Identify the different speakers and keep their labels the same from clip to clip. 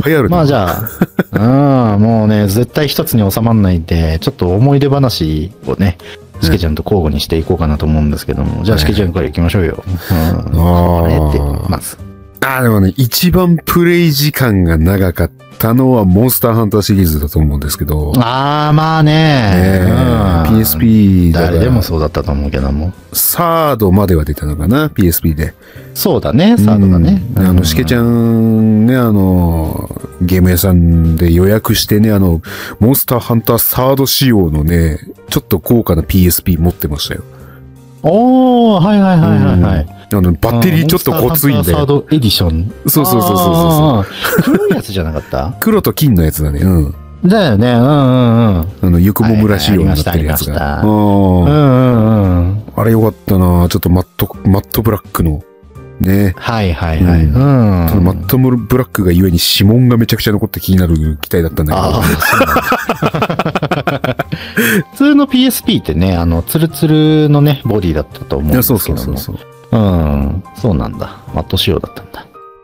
Speaker 1: ぱいあるね。
Speaker 2: まあじゃあ、もうね、絶対一つに収まんないんで、ちょっと思い出話をね、しけちゃんと交互にしていこうかなと思うんですけども、じゃあしけちゃんから行きましょうよ。これって、まず。
Speaker 1: でもね、一番プレイ時間が長かったのはモンスターハンターシリーズだと思うんですけど。
Speaker 2: まあね。
Speaker 1: PSP だから。
Speaker 2: 誰でもそうだったと思うけども。
Speaker 1: サードまでは出たのかな ?PSP で。
Speaker 2: そうだね、サードだね。
Speaker 1: しけちゃんね、ゲーム屋さんで予約してね、モンスターハンターサード仕様のね、ちょっと高価な PSP 持ってましたよ。
Speaker 2: おー、はいはいはいはいはい。
Speaker 1: バッテリーちょっとごついんで。
Speaker 2: サードエディション。
Speaker 1: そう。
Speaker 2: 黒いやつじゃなかった？
Speaker 1: 黒と金のやつだね。
Speaker 2: だよね。
Speaker 1: ゆくも村仕様になってるやつが。あれよかったな。ちょっとマットブラックの。ね。
Speaker 2: はい。
Speaker 1: マットブラックがゆえに指紋がめちゃくちゃ残って気になる機体だったんだけど。
Speaker 2: 普通の PSP ってね、ツルツルのね、ボディだったと思うんですけども。そう。そうなんだ。マット仕様だったんだ。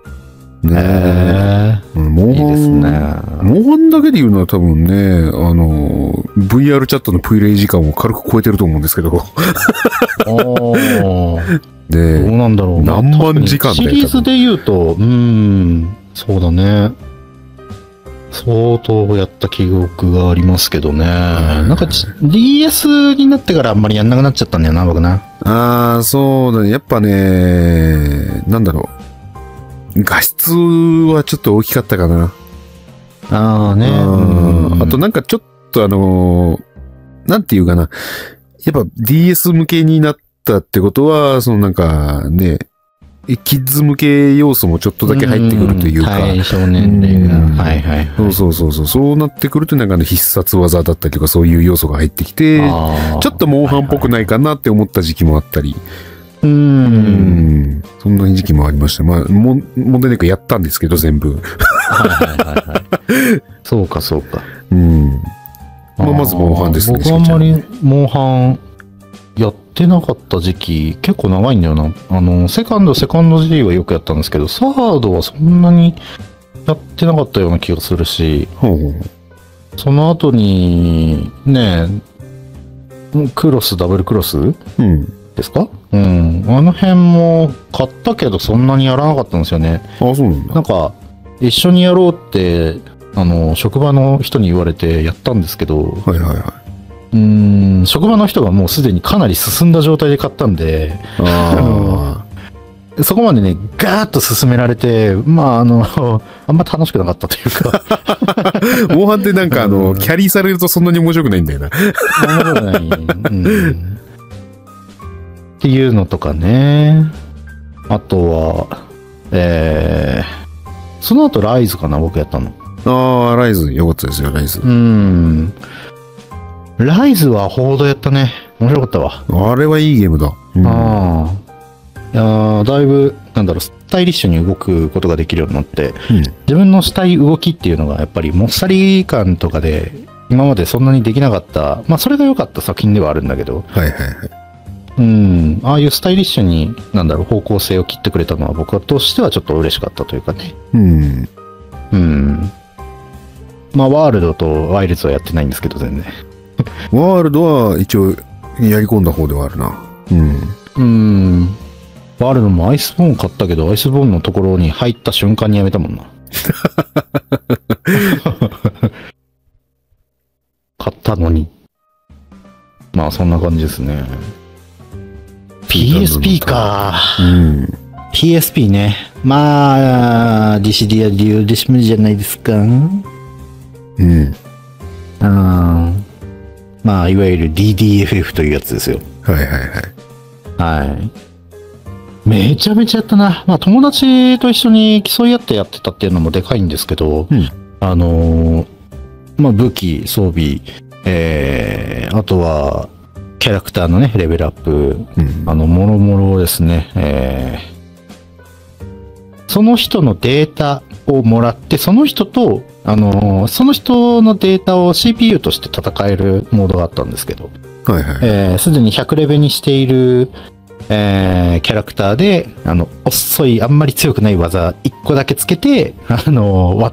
Speaker 1: ねえ。モンハン。いいですね。モンハンだけで言うのは多分ね、VR チャットのプレイ時間を軽く超えてると思うんですけど。
Speaker 2: で、どうなんだろう。
Speaker 1: 何万時間
Speaker 2: シリーズで言うと、そうだね。相当やった記憶がありますけどね。なんか DS になってからあんまりやんなくなっちゃったんだよな、僕な。
Speaker 1: そうだね。やっぱね、なんだろう。画質はちょっと大きかったかな。
Speaker 2: あ
Speaker 1: となんかちょっとなんていうかな。やっぱ DS 向けになったってことは、なんかね、キッズ向け要素もちょっとだけ入ってくるというか。
Speaker 2: 対象年齢が。
Speaker 1: そうなってくるとなんか必殺技だったりとかそういう要素が入ってきて、ちょっとモンハンっぽくないかなって思った時期もあったり。そんな時期もありました。まあ、問題なくやったんですけど、全部。
Speaker 2: そうか。
Speaker 1: まずモンハンですね。
Speaker 2: 僕はあんまりモンハンやってなかった時期結構長いんだよな。セカンド G はよくやったんですけど、サードはそんなにやってなかったような気がするし、その後にね、ダブルクロスですか？あの辺も買ったけどそんなにやらなかったんですよね。
Speaker 1: そうなんだ。
Speaker 2: なんか一緒にやろうって職場の人に言われてやったんですけど、職場の人がもうすでにかなり進んだ状態で買ったんで、そこまでね、ガーッと進められて、まあ、あんま楽しくなかったというか。
Speaker 1: モンハンってなんかキャリーされるとそんなに面白くないんだよな。
Speaker 2: 面白くない。っていうのとかね。あとは、その後ライズかな、僕やったの。
Speaker 1: ライズ、よかったですよ、ライズ。
Speaker 2: ライズはほどやったね。面白かったわ。
Speaker 1: あれはいいゲームだ。
Speaker 2: だいぶ、スタイリッシュに動くことができるようになって、自分のしたい動きっていうのがやっぱりもっさり感とかで、今までそんなにできなかった、まあそれが良かった作品ではあるんだけど、ああいうスタイリッシュに、方向性を切ってくれたのは僕としてはちょっと嬉しかったというかね。まあワールドとワイルズはやってないんですけど、全然。
Speaker 1: ワールドは一応やり込んだ方ではあるな。
Speaker 2: ワールドもアイスボーン買ったけど、アイスボーンのところに入った瞬間にやめたもんな。買ったのに。まあそんな感じですね。PSP か。PSP ね。まあ、ディシディアデューディシムじゃないですか。まあ、いわゆる DDFF というやつですよ。めちゃめちゃやったな。まあ、友達と一緒に競い合ってやってたっていうのもでかいんですけど、まあ、武器、装備、あとは、キャラクターのね、レベルアップ、もろもろですね、その人のデータをもらって、その人と、その人のデータを CPU として戦えるモードがあったんですけど、すでに100レベルにしている、キャラクターで、遅い、あんまり強くない技1個だけつけて、